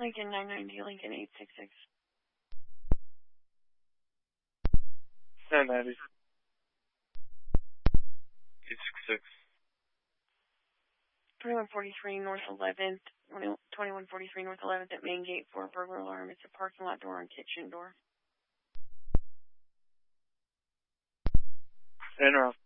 Lincoln 990, Lincoln 866. 990. 866. 2143 North 11th, 2143 North 11th at main gate for a burglar alarm. It's a parking lot door and kitchen door. Enron.